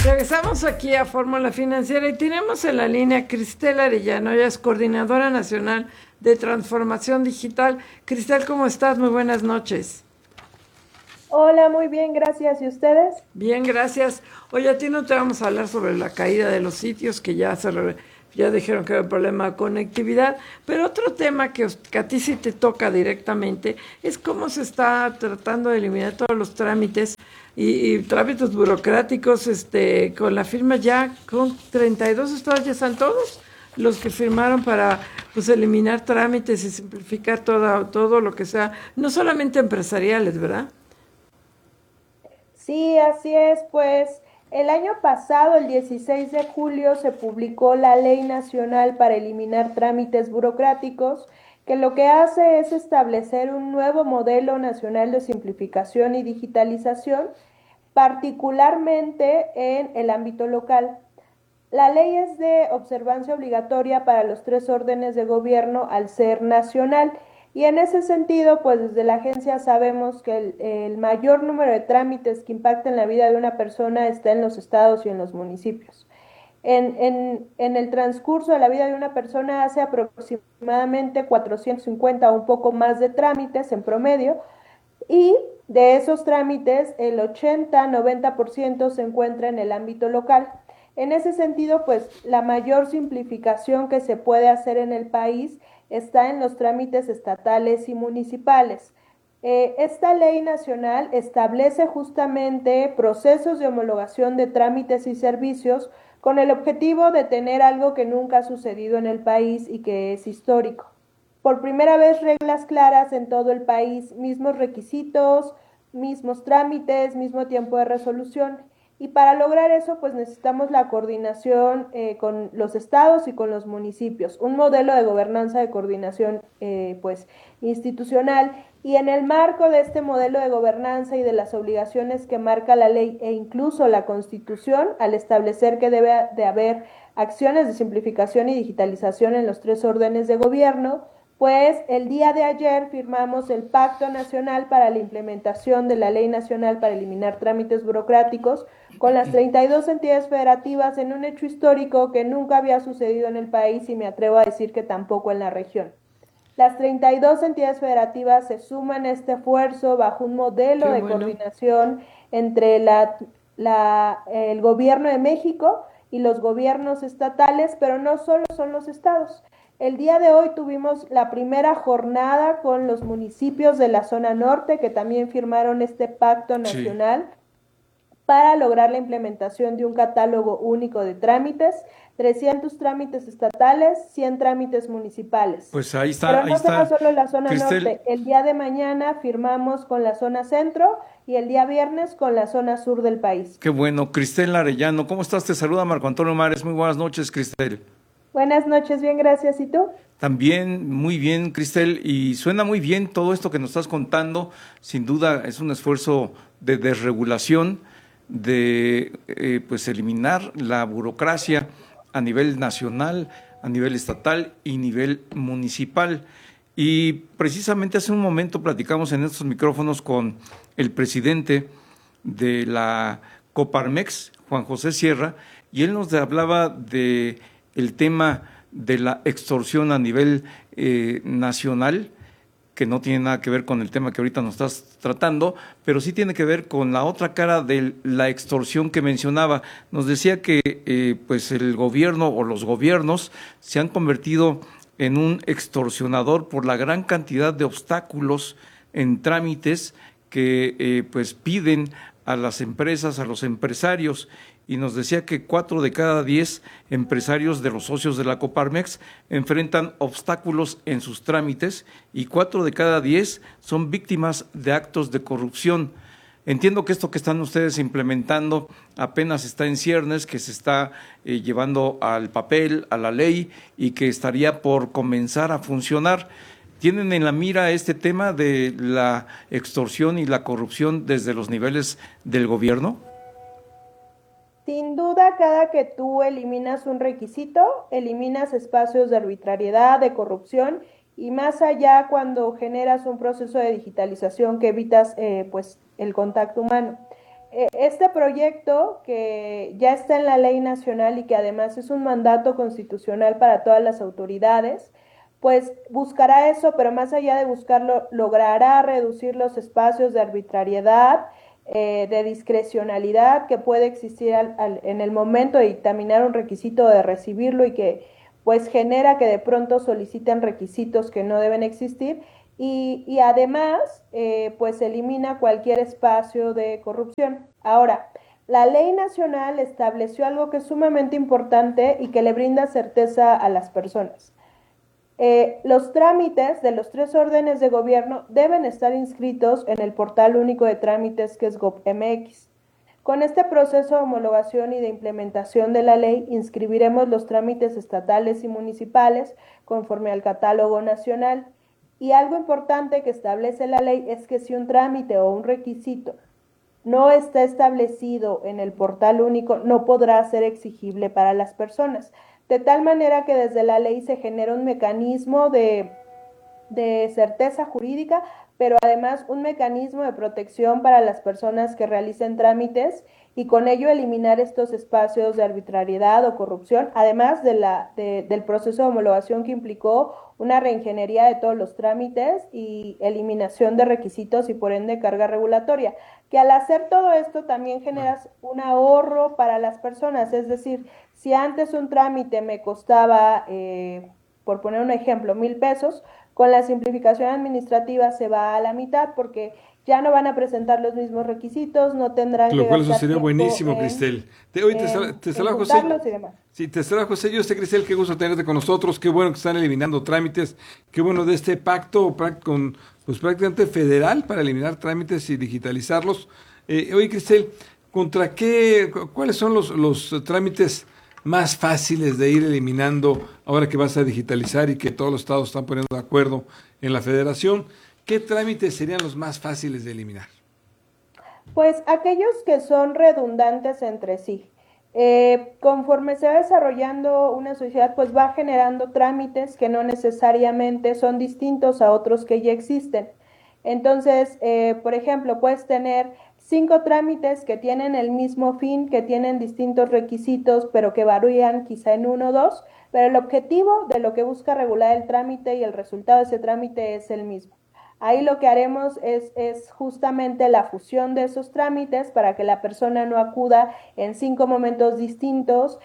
Regresamos aquí a Fórmula Financiera y tenemos en la línea a Cristel Arellano, ella es Coordinadora Nacional de Transformación Digital. Cristel, ¿cómo estás? Muy buenas noches. Hola, muy bien, gracias. ¿Y ustedes? Bien, gracias. Oye, a ti no te vamos a hablar sobre la caída de los sitios, que ya dijeron que era un problema de conectividad, pero otro tema que a ti sí te toca directamente es cómo se está tratando de eliminar todos los trámites y trámites burocráticos, con la firma ya, con 32 estados ya están todos los que firmaron para pues eliminar trámites y simplificar todo lo que sea, no solamente empresariales, ¿verdad? Sí, así es, pues el año pasado, el 16 de julio, se publicó la Ley Nacional para eliminar trámites burocráticos, que lo que hace es establecer un nuevo modelo nacional de simplificación y digitalización, particularmente en el ámbito local. La ley es de observancia obligatoria para los tres órdenes de gobierno al ser nacional y en ese sentido, pues desde la agencia sabemos que el mayor número de trámites que impactan la vida de una persona está en los estados y en los municipios. En el transcurso de la vida de una persona hace aproximadamente 450 o un poco más de trámites en promedio y de esos trámites el 80-90% se encuentra en el ámbito local. En ese sentido, pues la mayor simplificación que se puede hacer en el país está en los trámites estatales y municipales. Esta ley nacional establece justamente procesos de homologación de trámites y servicios con el objetivo de tener algo que nunca ha sucedido en el país y que es histórico. Por primera vez, reglas claras en todo el país, mismos requisitos, mismos trámites, mismo tiempo de resolución. Y para lograr eso, pues necesitamos la coordinación con los estados y con los municipios, un modelo de gobernanza de coordinación pues institucional. Y en el marco de este modelo de gobernanza y de las obligaciones que marca la ley e incluso la Constitución, al establecer que debe de haber acciones de simplificación y digitalización en los tres órdenes de gobierno, pues el día de ayer firmamos el Pacto Nacional para la implementación de la Ley Nacional para eliminar trámites burocráticos con las 32 entidades federativas en un hecho histórico que nunca había sucedido en el país y me atrevo a decir que tampoco en la región. Las 32 entidades federativas se suman a este esfuerzo bajo un modelo de coordinación entre el gobierno de México y los gobiernos estatales, pero no solo son los estados. El día de hoy tuvimos la primera jornada con los municipios de la zona norte que también firmaron este pacto nacional para lograr la implementación de un catálogo único de trámites, 300 trámites estatales, 100 trámites municipales. Pues ahí está. Pero no será solo la zona Cristel, norte. El día de mañana firmamos con la zona centro y el día viernes con la zona sur del país. Qué bueno. Cristel Arellano, ¿cómo estás? Te saluda Marco Antonio Mares. Muy buenas noches, Cristel. Buenas noches, bien, gracias. ¿Y tú? También muy bien, Cristel, y suena muy bien todo esto que nos estás contando. Sin duda es un esfuerzo de desregulación, de pues eliminar la burocracia a nivel nacional, a nivel estatal y nivel municipal. Y precisamente hace un momento platicamos en estos micrófonos con el presidente de la Coparmex, Juan José Sierra, y él nos hablaba de el tema de la extorsión a nivel nacional, que no tiene nada que ver con el tema que ahorita nos estás tratando, pero sí tiene que ver con la otra cara de la extorsión que mencionaba. Nos decía que pues el gobierno o los gobiernos se han convertido en un extorsionador por la gran cantidad de obstáculos en trámites que pues piden a las empresas, a los empresarios, y nos decía que 4 de cada 10 empresarios de los socios de la Coparmex enfrentan obstáculos en sus trámites y 4 de cada 10 son víctimas de actos de corrupción. Entiendo que esto que están ustedes implementando apenas está en ciernes, que se está llevando al papel, a la ley y que estaría por comenzar a funcionar. ¿Tienen en la mira este tema de la extorsión y la corrupción desde los niveles del gobierno? Sin duda, cada que tú eliminas un requisito, eliminas espacios de arbitrariedad, de corrupción y más allá cuando generas un proceso de digitalización que evitas pues el contacto humano. este proyecto que ya está en la ley nacional y que además es un mandato constitucional para todas las autoridades, pues buscará eso, pero más allá de buscarlo, logrará reducir los espacios de arbitrariedad, de discrecionalidad que puede existir en el momento de dictaminar un requisito, de recibirlo, y que pues genera que de pronto soliciten requisitos que no deben existir, y además pues elimina cualquier espacio de corrupción. Ahora, la ley nacional estableció algo que es sumamente importante y que le brinda certeza a las personas. Los trámites de los 3 órdenes de gobierno deben estar inscritos en el portal único de trámites, que es GovMX. Con este proceso de homologación y de implementación de la ley, inscribiremos los trámites estatales y municipales conforme al catálogo nacional. Y algo importante que establece la ley es que si un trámite o un requisito no está establecido en el portal único, no podrá ser exigible para las personas. De tal manera que desde la ley se genera un mecanismo de certeza jurídica, pero además un mecanismo de protección para las personas que realicen trámites, y con ello eliminar estos espacios de arbitrariedad o corrupción, además del proceso de homologación que implicó una reingeniería de todos los trámites y eliminación de requisitos y por ende carga regulatoria, que al hacer todo esto también generas un ahorro para las personas. Es decir, si antes un trámite me costaba, por poner un ejemplo, 1,000 pesos, con la simplificación administrativa se va a la mitad, porque ya no van a presentar los mismos requisitos, no tendrán que... Lo cual eso sería buenísimo, Cristel. Te saluda José. Sí, te saluda José. Yo sé, Cristel, qué gusto tenerte con nosotros. Qué bueno que están eliminando trámites. Qué bueno de este pacto con, pues, prácticamente federal para eliminar trámites y digitalizarlos. Oye, Cristel, ¿cuáles son los trámites más fáciles de ir eliminando ahora que vas a digitalizar y que todos los estados están poniendo de acuerdo en la federación? ¿Qué trámites serían los más fáciles de eliminar? Pues aquellos que son redundantes entre sí. Conforme se va desarrollando una sociedad, pues va generando trámites que no necesariamente son distintos a otros que ya existen. Entonces, por ejemplo, puedes tener 5 trámites que tienen el mismo fin, que tienen distintos requisitos, pero que varían quizá en 1 o 2, pero el objetivo de lo que busca regular el trámite y el resultado de ese trámite es el mismo. Ahí lo que haremos es justamente la fusión de esos trámites para que la persona no acuda en 5 momentos distintos,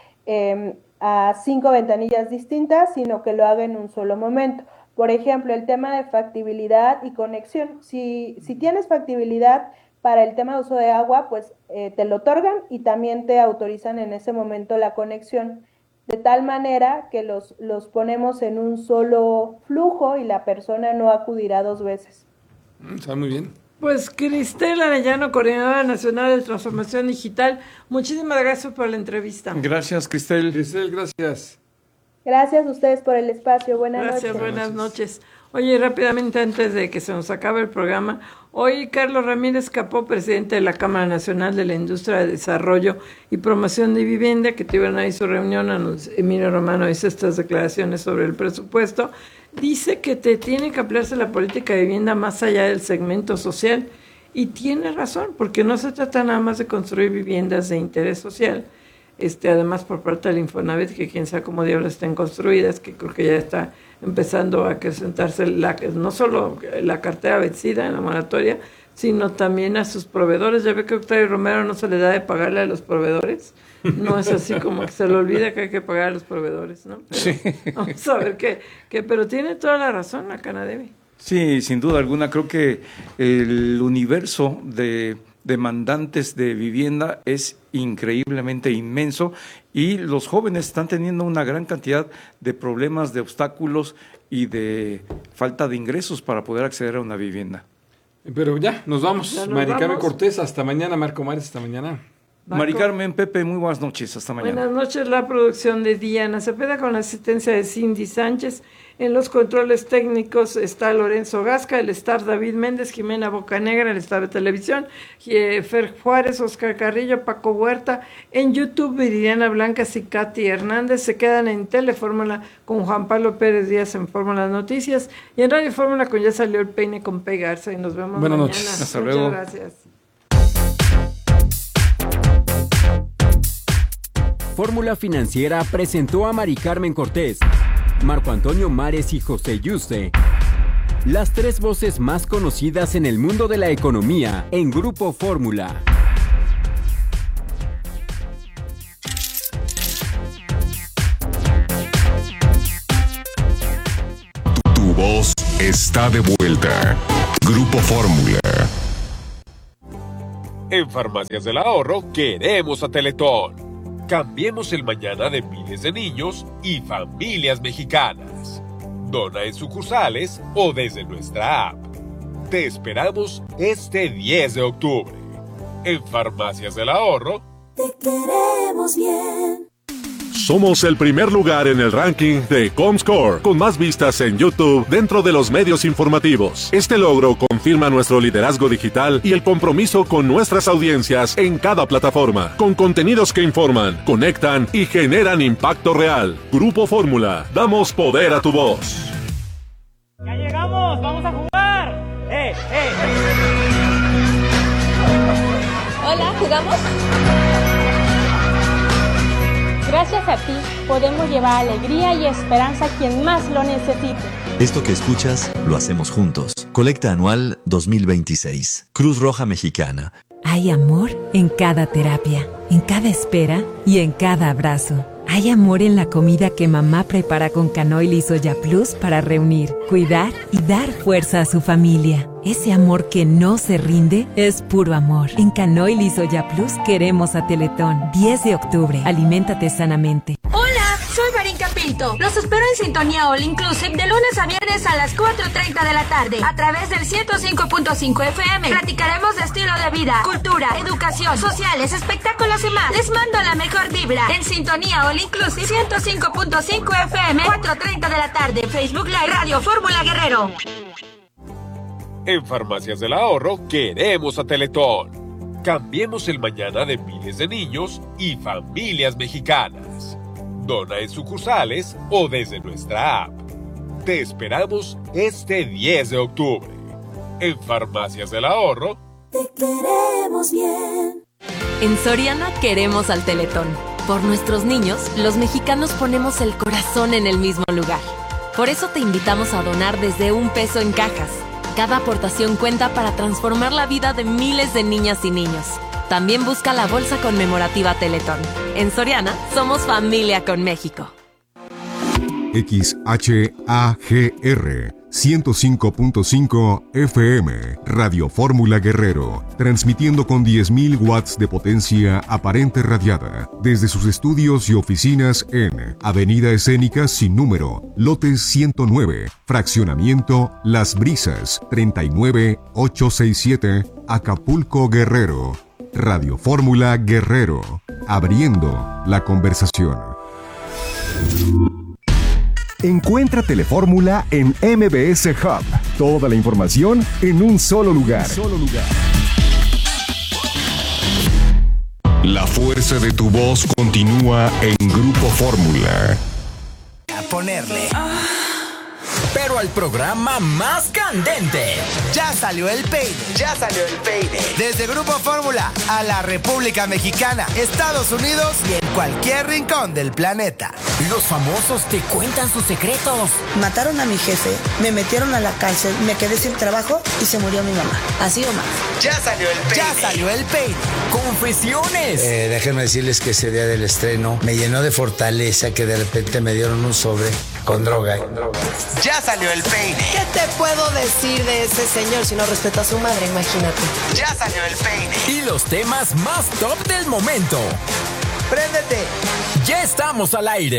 a 5 ventanillas distintas, sino que lo haga en un solo momento. Por ejemplo, el tema de factibilidad y conexión. Si tienes factibilidad para el tema de uso de agua, pues te lo otorgan y también te autorizan en ese momento la conexión, de tal manera que los ponemos en un solo flujo y la persona no acudirá 2 veces. Está muy bien. Pues Cristel Arellano, Coordinadora Nacional de Transformación Digital, muchísimas gracias por la entrevista. Gracias, Cristel. Cristel, gracias. Gracias a ustedes por el espacio. Buenas noches. Buenas noches. Oye, rápidamente antes de que se nos acabe el programa, hoy Carlos Ramírez Capó, presidente de la Cámara Nacional de la Industria de Desarrollo y Promoción de Vivienda, que tuvieron ahí su reunión, Emilio Romano hizo estas declaraciones sobre el presupuesto, dice que tiene que ampliarse la política de vivienda más allá del segmento social, y tiene razón, porque no se trata nada más de construir viviendas de interés social, además por parte del Infonavit, que quién sabe cómo diablos estén construidas, que creo que ya está empezando a acrecentarse no solo la cartera vencida en la moratoria, sino también a sus proveedores. Ya ve que Octavio Romero no se le da de pagarle a los proveedores. No es así como que se le olvida que hay que pagar a los proveedores, ¿no? Pero sí. Vamos a ver pero tiene toda la razón la Canadevi. Sí, sin duda alguna. Creo que el universo de demandantes de vivienda es increíblemente inmenso y los jóvenes están teniendo una gran cantidad de problemas, de obstáculos y de falta de ingresos para poder acceder a una vivienda. Pero ya, nos vamos. Mari Carmen Cortés, hasta mañana. Marco Mares, hasta mañana. Mari Carmen, Pepe, muy buenas noches, hasta mañana. Buenas noches, la producción de Diana Cepeda con la asistencia de Cindy Sánchez. En los controles técnicos está Lorenzo Gasca, el staff David Méndez, Jimena Bocanegra, el staff de televisión, Fer Juárez, Oscar Carrillo, Paco Huerta. En YouTube, Viridiana Blancas y Katy Hernández. Se quedan en Telefórmula con Juan Pablo Pérez Díaz en Fórmula Noticias. Y en Radio Fórmula con Ya Salió el Peine con Pei Garza. Y nos vemos Buenas mañana. noches. Hasta luego. Muchas gracias. Fórmula Financiera presentó a Mari Carmen Cortés, Marco Antonio Mares y José Yuste, las 3 voces más conocidas en el mundo de la economía en Grupo Fórmula. Tu voz está de vuelta. Grupo Fórmula. En Farmacias del Ahorro queremos a Teletón. Cambiemos el mañana de miles de niños y familias mexicanas. Dona en sucursales o desde nuestra app. Te esperamos este 10 de octubre. En Farmacias del Ahorro. Te queremos bien. Somos el primer lugar en el ranking de Comscore, con más vistas en YouTube dentro de los medios informativos. Este logro confirma nuestro liderazgo digital y el compromiso con nuestras audiencias en cada plataforma, con contenidos que informan, conectan y generan impacto real. Grupo Fórmula, damos poder a tu voz. ¡Ya llegamos! ¡Vamos a jugar! Hola, ¿jugamos? Gracias a ti, podemos llevar alegría y esperanza a quien más lo necesite. Esto que escuchas, lo hacemos juntos. Colecta Anual 2026. Cruz Roja Mexicana. Hay amor en cada terapia, en cada espera y en cada abrazo. Hay amor en la comida que mamá prepara con Canoil y Soya Plus para reunir, cuidar y dar fuerza a su familia. Ese amor que no se rinde es puro amor. En Canoil y Soya Plus queremos a Teletón. 10 de octubre. Aliméntate sanamente. Hola, soy Marinka Pinto. Los espero en Sintonía All Inclusive de lunes a viernes a las 4:30 de la tarde. A través del 105.5 FM. Platicaremos de estilo de vida, cultura, educación, sociales, espectáculos y más. Les mando la mejor vibra. En Sintonía All Inclusive 105.5 FM. 4:30 de la tarde. Facebook Live Radio Fórmula Guerrero. En Farmacias del Ahorro queremos a Teletón. Cambiemos el mañana de miles de niños y familias mexicanas. Dona en sucursales o desde nuestra app. Te esperamos este 10 de octubre. En Farmacias del Ahorro. Te queremos bien. En Soriana queremos al Teletón. Por nuestros niños, los mexicanos ponemos el corazón en el mismo lugar. Por eso te invitamos a donar desde $1 en cajas. Cada aportación cuenta para transformar la vida de miles de niñas y niños. También busca la bolsa conmemorativa Teletón. En Soriana, somos familia con México. XHAGR 105.5 FM, Radio Fórmula Guerrero, transmitiendo con 10.000 watts de potencia aparente radiada, desde sus estudios y oficinas en Avenida Escénica sin número, lote 109, fraccionamiento Las Brisas, 39867, Acapulco, Guerrero. Radio Fórmula Guerrero, abriendo la conversación. Encuentra Telefórmula en MBS Hub. Toda la información en un solo lugar. La fuerza de tu voz continúa en Grupo Fórmula. A ponerle. Pero al programa más candente. Ya salió el peine. Desde Grupo Fórmula a la República Mexicana, Estados Unidos y en cualquier rincón del planeta. Los famosos te cuentan sus secretos. Mataron a mi jefe, me metieron a la cárcel, me quedé sin trabajo y se murió mi mamá. Así o más. Ya salió el peine. Confesiones. Déjenme decirles que ese día del estreno me llenó de fortaleza que de repente me dieron un sobre con droga. Ya salió el peine. ¿Qué te puedo decir de ese señor si no respeta a su madre? Imagínate. Ya salió el peine. Y los temas más top del momento. Préndete. Ya estamos al aire.